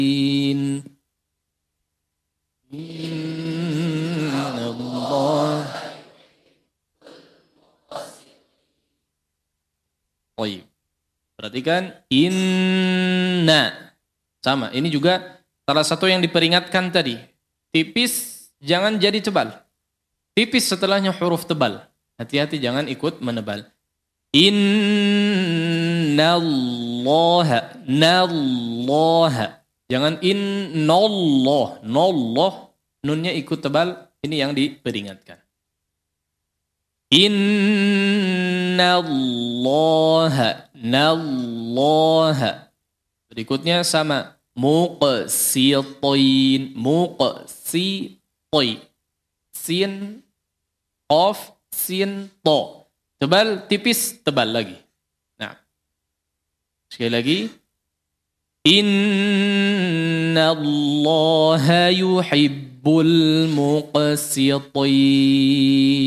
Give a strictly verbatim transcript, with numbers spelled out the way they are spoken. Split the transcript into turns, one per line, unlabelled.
Innallah. Baik. Perhatikan inna. Sama, ini juga salah satu yang diperingatkan tadi. Tipis jangan jadi tebal. Tipis setelahnya huruf tebal. Hati-hati jangan ikut menebal. Innallaha, nallaha. Jangan innallah, nallah. Nunnya ikut tebal. Ini yang diperingatkan. Innallaha, nallaha. Berikutnya sama. Muqsitin, muqsitin. Sin, qaf, sin, to. Tebal, tipis, tebal lagi. Nah. Sekali lagi. Innallaha yuhibbul muqsitin.